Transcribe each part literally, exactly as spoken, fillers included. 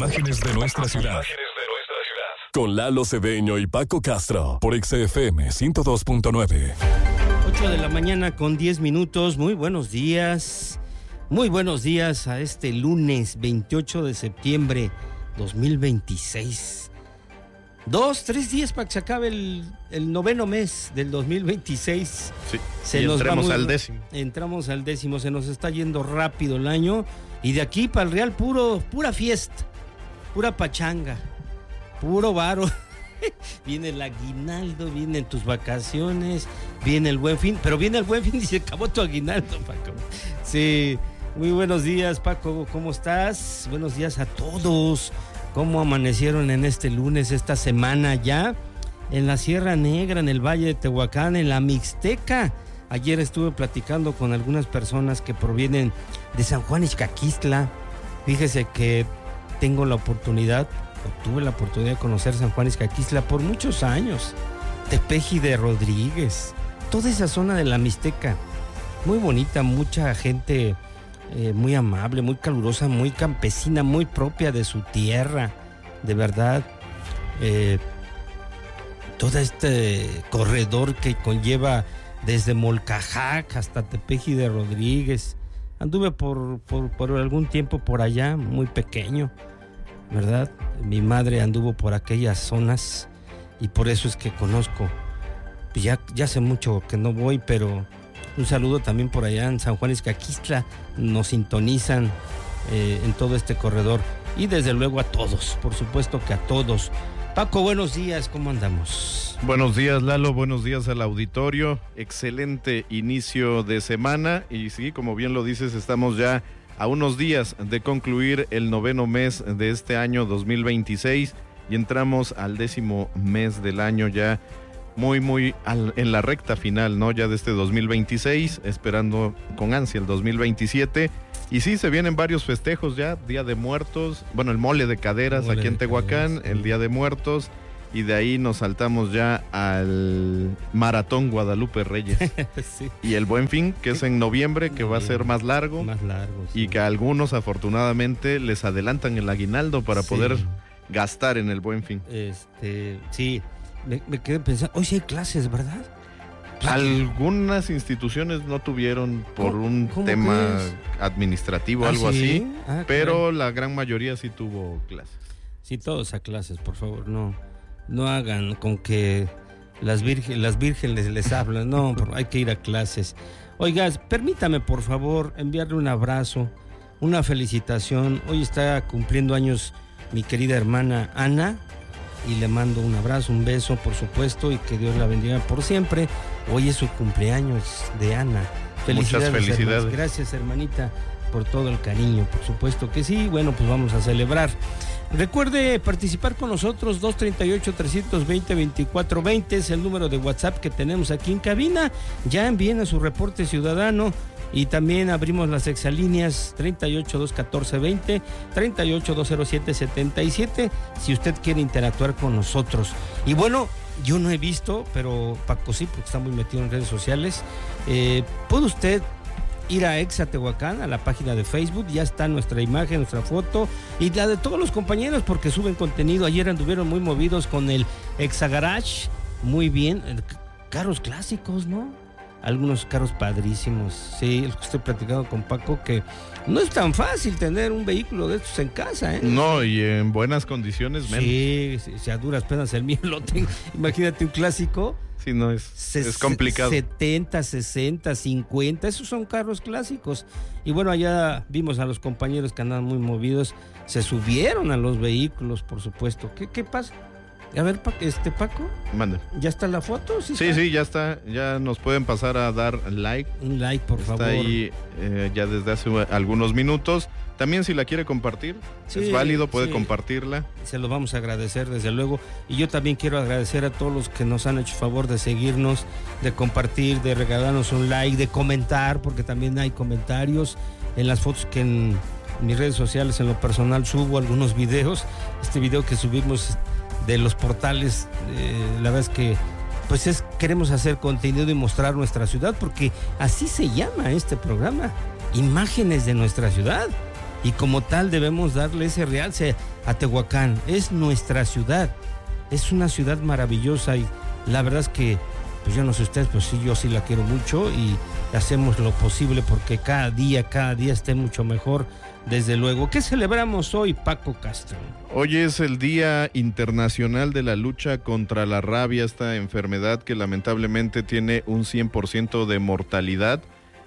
Imágenes de nuestra ciudad. Imágenes de nuestra ciudad. Con Lalo Cedeño y Paco Castro por X F M ciento dos punto nueve. ocho de la mañana con diez minutos. Muy buenos días. Muy buenos días a este lunes veintiocho de septiembre dos mil veintiséis. Dos, tres días para que se acabe el, el noveno mes del dos mil veintiséis. Sí, se y nos entremos va muy, al décimo. Entramos al décimo, se nos está yendo rápido el año. Y de aquí para el Real, puro, pura fiesta, pura pachanga, puro varo. Viene el aguinaldo, vienen tus vacaciones, viene el Buen Fin, pero viene el Buen Fin y se acabó tu aguinaldo, Paco. Sí, muy buenos días, Paco, ¿cómo estás? Buenos días a todos. ¿Cómo amanecieron en este lunes, esta semana ya? En la Sierra Negra, en el Valle de Tehuacán, en la Mixteca. Ayer estuve platicando con algunas personas que provienen de San Juan Ixcaquistla. Fíjese que tengo la oportunidad, o tuve la oportunidad de conocer San Juan Ixcaquistla por muchos años. Tepeji de Rodríguez, toda esa zona de la Mixteca. Muy bonita, mucha gente eh, muy amable, muy calurosa, muy campesina, muy propia de su tierra. De verdad, eh, todo este corredor que conlleva desde Molcajac hasta Tepeji de Rodríguez. Anduve por, por, por algún tiempo por allá, muy pequeño, ¿verdad? Mi madre anduvo por aquellas zonas y por eso es que conozco. Ya, ya hace mucho que no voy, pero un saludo también por allá en San Juan Ixcaquistla. Nos sintonizan eh, en todo este corredor. Y desde luego a todos, por supuesto que a todos. Paco, buenos días, ¿cómo andamos? Buenos días, Lalo, buenos días al auditorio. Excelente inicio de semana y sí, como bien lo dices, estamos ya a unos días de concluir el noveno mes de este año dos mil veintiséis y entramos al décimo mes del año ya muy, muy al, en la recta final, ¿no? Ya de este dos mil veintiséis, esperando con ansia el dos mil veintisiete. Y sí, se vienen varios festejos ya, Día de Muertos, bueno, el mole de caderas mole aquí en Tehuacán, caderas, sí. El Día de Muertos, y de ahí nos saltamos ya al Maratón Guadalupe Reyes. Sí. Y el Buen Fin, que es en noviembre, que va a ser más largo. Más largo, sí. Y que a algunos, afortunadamente, les adelantan el aguinaldo para sí. poder gastar en el Buen Fin. Este, sí, me, me quedé pensando, hoy sí hay clases, ¿verdad? Algunas instituciones no tuvieron por ¿Cómo, un cómo tema administrativo, ¿Ah, algo sí? así, ah, pero claro. La gran mayoría sí tuvo clases. Sí, todos a clases, por favor, no, no hagan con que las virgen, las vírgenes les hablan, no, hay que ir a clases. Oiga, permítame por favor enviarle un abrazo, una felicitación. Hoy está cumpliendo años mi querida hermana Ana. Y le mando un abrazo, un beso, por supuesto, y que Dios la bendiga por siempre. Hoy es su cumpleaños de Ana. Felicidades. Muchas felicidades. Hermanas. Gracias, hermanita, por todo el cariño, por supuesto que sí. Bueno, pues vamos a celebrar. Recuerde participar con nosotros, dos treinta y ocho, trescientos veinte, veinticuatro veinte, es el número de WhatsApp que tenemos aquí en cabina. Ya envíen a su reporte ciudadano. Y también abrimos las exalíneas treinta y ocho, doscientos catorce, veinte, treinta y ocho, doscientos siete, setenta y siete, si usted quiere interactuar con nosotros. Y bueno, yo no he visto, pero Paco sí, porque está muy metido en redes sociales. Eh, ¿Puede usted ir a Exa Tehuacán, a la página de Facebook? Ya está nuestra imagen, nuestra foto y la de todos los compañeros, porque suben contenido. Ayer anduvieron muy movidos con el Exa Garage, muy bien, carros clásicos, ¿no? Algunos carros padrísimos, sí, estoy platicando con Paco que no es tan fácil tener un vehículo de estos en casa, ¿eh? No, y en buenas condiciones menos. Sí, sí, si a duras penas el mío lo tengo. Imagínate un clásico. Sí, no, es, se, es complicado. setenta, sesenta, cincuenta, esos son carros clásicos. Y bueno, allá vimos a los compañeros que andaban muy movidos, se subieron a los vehículos, por supuesto. ¿Qué, qué pasa? A ver, este Paco. Mande. ¿Ya está la foto? Sí, sí, sí, ya está. Ya nos pueden pasar a dar like. Un like, por está favor. Está ahí eh, ya desde hace algunos minutos. También si la quiere compartir, sí, es válido, puede sí. compartirla. Se lo vamos a agradecer, desde luego. Y yo también quiero agradecer a todos los que nos han hecho favor de seguirnos, de compartir, de regalarnos un like, de comentar, porque también hay comentarios en las fotos que en mis redes sociales, en lo personal, subo algunos videos. Este video que subimos de los portales, eh, la verdad es que pues es, queremos hacer contenido y mostrar nuestra ciudad, porque así se llama este programa, Imágenes de nuestra ciudad. y como tal debemos darle ese realce a Tehuacán. Es nuestra ciudad, es una ciudad maravillosa y la verdad es que, pues yo no sé ustedes, pero sí, yo sí la quiero mucho y hacemos lo posible porque cada día, cada día esté mucho mejor, desde luego. ¿Qué celebramos hoy, Paco Castro? Hoy es el Día Internacional de la Lucha contra la Rabia, esta enfermedad que lamentablemente tiene un cien por ciento de mortalidad.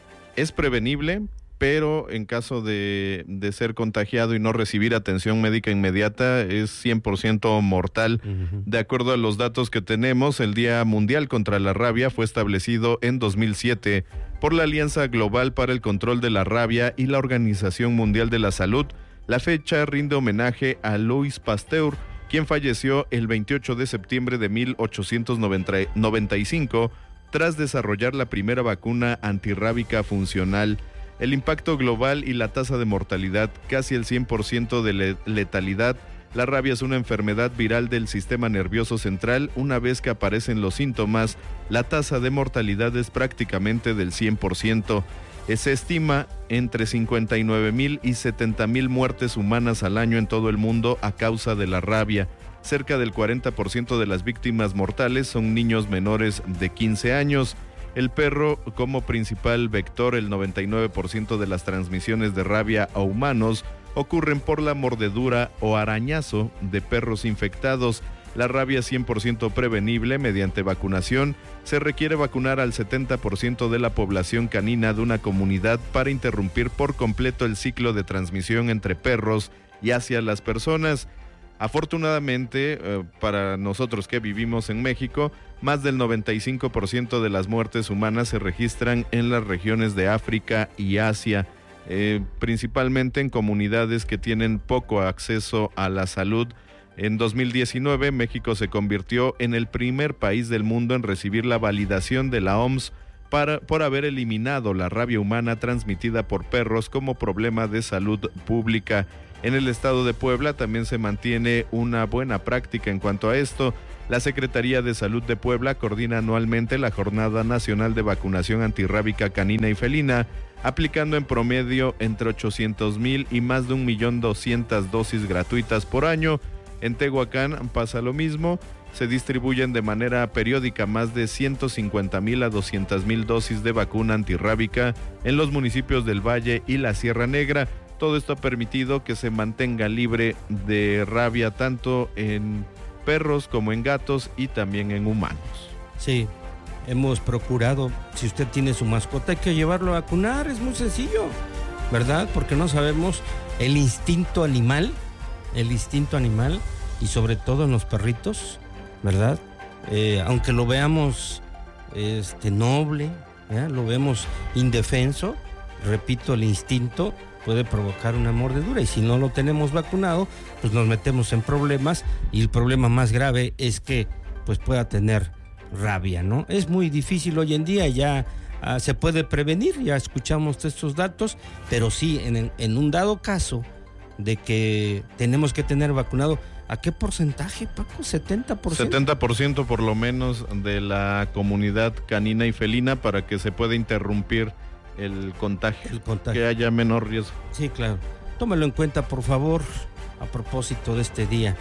Es prevenible, pero en caso de, de ser contagiado y no recibir atención médica inmediata, es cien por ciento mortal. Uh-huh. De acuerdo a los datos que tenemos, el Día Mundial contra la Rabia fue establecido en dos mil siete por la Alianza Global para el Control de la Rabia y la Organización Mundial de la Salud. La fecha rinde homenaje a Louis Pasteur, quien falleció el veintiocho de septiembre de mil ochocientos noventa y cinco tras desarrollar la primera vacuna antirrábica funcional. El impacto global y la tasa de mortalidad, casi el cien por ciento de le- letalidad. La rabia es una enfermedad viral del sistema nervioso central. Una vez que aparecen los síntomas, la tasa de mortalidad es prácticamente del cien por ciento. Se estima entre cincuenta y nueve mil y setenta mil muertes humanas al año en todo el mundo a causa de la rabia. Cerca del cuarenta por ciento de las víctimas mortales son niños menores de quince años. El perro como principal vector, el noventa y nueve por ciento de las transmisiones de rabia a humanos ocurren por la mordedura o arañazo de perros infectados. La rabia es cien por ciento prevenible mediante vacunación. Se requiere vacunar al setenta por ciento de la población canina de una comunidad para interrumpir por completo el ciclo de transmisión entre perros y hacia las personas. Afortunadamente, eh, para nosotros que vivimos en México, más del noventa y cinco por ciento de las muertes humanas se registran en las regiones de África y Asia, eh, principalmente en comunidades que tienen poco acceso a la salud. En dos mil diecinueve, México se convirtió en el primer país del mundo en recibir la validación de la O M S para, por haber eliminado la rabia humana transmitida por perros como problema de salud pública. En el estado de Puebla también se mantiene una buena práctica en cuanto a esto. La Secretaría de Salud de Puebla coordina anualmente la Jornada Nacional de Vacunación Antirrábica Canina y Felina, aplicando en promedio entre ochocientos mil y más de un millón doscientas dosis gratuitas por año. En Tehuacán pasa lo mismo. Se distribuyen de manera periódica más de ciento cincuenta mil a doscientas mil dosis de vacuna antirrábica en los municipios del Valle y la Sierra Negra. Todo esto ha permitido que se mantenga libre de rabia tanto en perros como en gatos y también en humanos. Sí, hemos procurado, si usted tiene su mascota, hay que llevarlo a vacunar, es muy sencillo, ¿verdad? Porque no sabemos el instinto animal, el instinto animal y sobre todo en los perritos, ¿verdad? Eh, aunque lo veamos este, noble, ¿eh? Lo vemos indefenso, repito, el instinto puede provocar una mordedura y si no lo tenemos vacunado, pues nos metemos en problemas y el problema más grave es que pues pueda tener rabia, ¿no? Es muy difícil hoy en día, ya uh, se puede prevenir, ya escuchamos estos datos, pero sí, en, en un dado caso de que tenemos que tener vacunado, ¿a qué porcentaje, Paco? ¿setenta por ciento? setenta por ciento por lo menos de la comunidad canina y felina para que se pueda interrumpir el contagio, el contagio, que haya menor riesgo. Sí, claro. Tómelo en cuenta, por favor, a propósito de este día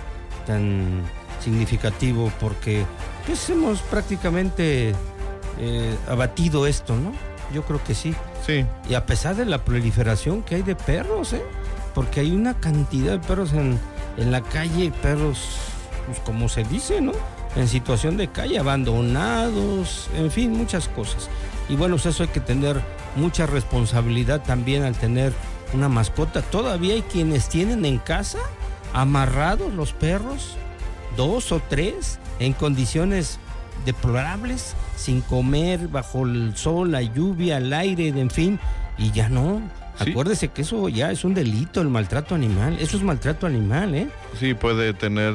tan significativo, porque pues hemos prácticamente eh, abatido esto, ¿no? Yo creo que sí. Sí. Y a pesar de la proliferación que hay de perros, ¿eh? Porque hay una cantidad de perros en, en la calle, perros, pues como se dice, ¿no? En situación de calle, abandonados, en fin, muchas cosas. Y bueno, pues eso hay que tener mucha responsabilidad también al tener una mascota. Todavía hay quienes tienen en casa amarrados los perros, dos o tres, en condiciones deplorables, sin comer, bajo el sol, la lluvia, el aire, en fin, y ya no. Sí. Acuérdese que eso ya es un delito, el maltrato animal. Eso es maltrato animal, ¿eh? Sí, puede tener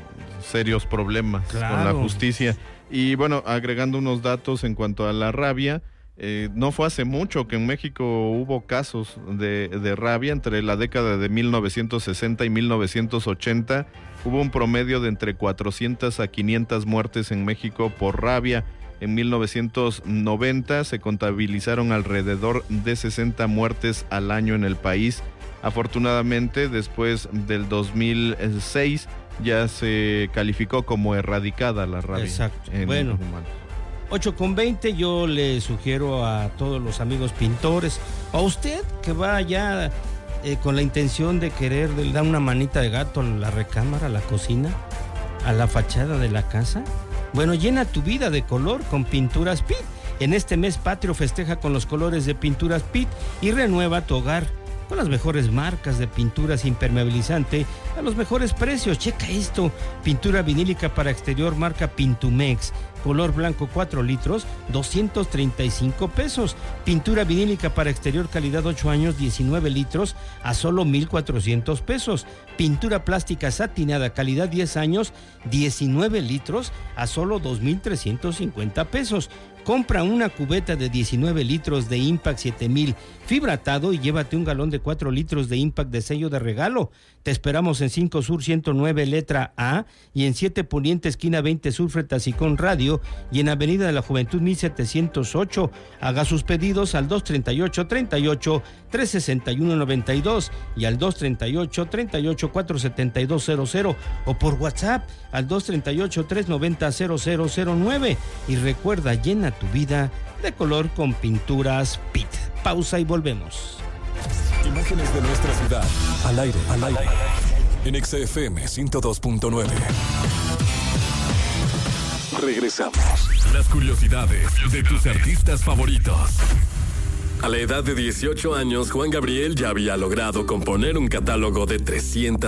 serios problemas claro. con la justicia. Y bueno, agregando unos datos en cuanto a la rabia, eh, no fue hace mucho que en México hubo casos de, de rabia. Entre la década de mil novecientos sesenta y mil novecientos ochenta hubo un promedio de entre cuatrocientas a quinientas muertes en México por rabia. En mil novecientos noventa se contabilizaron alrededor de sesenta muertes al año en el país. Afortunadamente, después del dos mil seis ya se calificó como erradicada la rabia. Exacto. En bueno, humanos. ocho con veinte, yo le sugiero a todos los amigos pintores, a usted que va ya eh, con la intención de querer de dar una manita de gato a la recámara, a la cocina, a la fachada de la casa. Bueno, llena tu vida de color con Pinturas Pitt. En este mes patrio festeja con los colores de Pinturas Pitt y renueva tu hogar con las mejores marcas de pinturas impermeabilizante a los mejores precios. Checa esto: pintura vinílica para exterior marca Pintumex, color blanco cuatro litros, doscientos treinta y cinco pesos. Pintura vinílica para exterior calidad ocho años, diecinueve litros, a solo mil cuatrocientos pesos. Pintura plástica satinada calidad diez años, diecinueve litros, a solo dos mil trescientos cincuenta pesos. Compra una cubeta de diecinueve litros de Impact siete mil fibratado y llévate un galón de cuatro litros de Impact de sello de regalo. Te esperamos en cinco Sur ciento nueve letra A y en siete Poniente esquina veinte Sur frente a Sicón Radio y en Avenida de la Juventud mil setecientos ocho. Haga sus pedidos al dos treinta y ocho, treinta y ocho, trescientos sesenta y uno noventa y dos y al dos treinta y ocho, treinta y ocho, cuatrocientos setenta y dos cero cero o por WhatsApp al dos treinta y ocho, trescientos noventa, cero cero cero nueve. Y recuerda, llena tu vida de color con Pinturas Pitt. Pausa y volvemos. Imágenes de nuestra ciudad, al aire, al aire, en X F M ciento dos punto nueve. Regresamos. Las curiosidades de tus artistas favoritos. A la edad de dieciocho años, Juan Gabriel ya había logrado componer un catálogo de trescientas